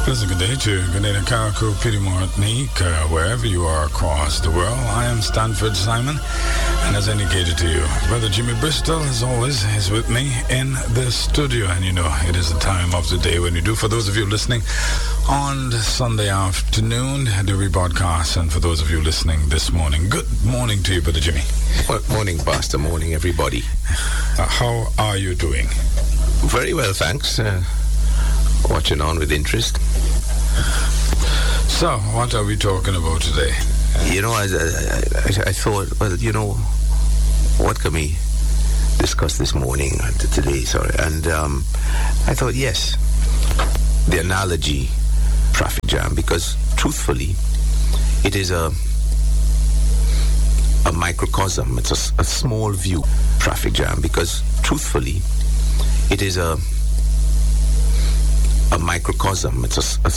Pleasant good day to Grenada, Carriacou, Pity Martinique, wherever you are across the world. I am Stanford Simon, and as indicated to you, Brother Jimmy Bristol, as always, is with me in the studio. And you know, it is the time of the day when you do, for those of you listening on Sunday afternoon, the rebroadcast, and for those of you listening this morning, good morning to you, Brother Jimmy. Well, morning, Pastor. Morning, everybody. How are you doing? Very well, thanks. Watching on with interest. So, what are we talking about today? You know, I thought, well, you know, what can we discuss this morning, today, sorry. And I thought, yes, the analogy, traffic jam, because truthfully, it is a microcosm. It's a small view, traffic jam, because truthfully, it is a microcosm. It's a